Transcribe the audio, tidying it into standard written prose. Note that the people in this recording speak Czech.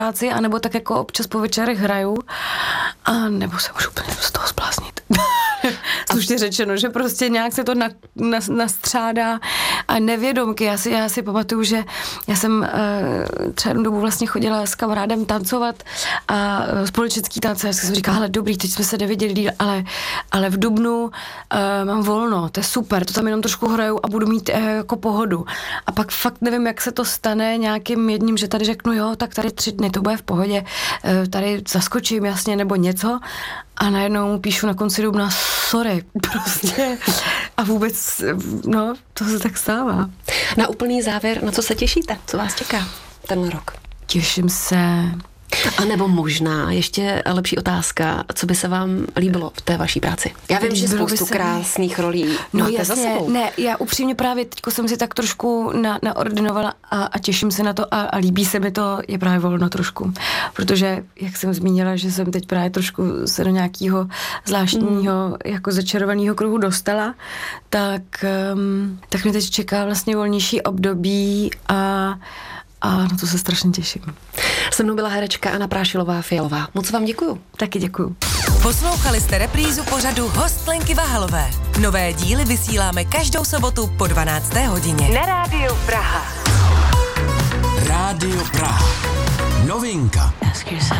práci, anebo tak jako občas po večerech hraju, a nebo se můžu úplně z toho zbláznit. Slušně řečeno, že prostě nějak se to nastřádá a nevědomky. Já si pamatuju, že já jsem třeba jednu dobu vlastně chodila s kamarádem tancovat a společenský tance. Já jsem říkala, hele dobrý, teď jsme se neviděli díl, ale v dubnu mám volno, to je super, to tam jenom trošku hraju a budu mít jako pohodu. A pak fakt nevím, jak se to stane nějakým jedním, že tady řeknu, jo, tak tady 3 dny, to bude v pohodě, tady zaskočím jasně nebo něco. A najednou mu píšu na konci dubna, sorry, prostě. A vůbec, no, to se tak stává. Na úplný závěr, na co se těšíte? Co vás čeká ten rok? Těším se. A nebo možná ještě lepší otázka, co by se vám líbilo v té vaší práci? Já vím, že spoustu krásných rolí máte za sebou. Ne, já upřímně právě teďko jsem si tak trošku naordinovala a těším se na to a líbí se mi to, je právě volno trošku. Protože, jak jsem zmínila, že jsem teď právě trošku se do nějakého zvláštního jako začarovaného kruhu dostala, tak mě teď čeká vlastně volnější období a na to se strašně těším. Se mnou byla herečka Anna Prášilová-Fialová. Moc vám děkuju. Taky děkuju. Poslouchali jste reprízu pořadu Host Lenky Vahalové. Nové díly vysíláme každou sobotu po 12. hodině. Na Rádiu Praha. Rádio Praha. Novinka.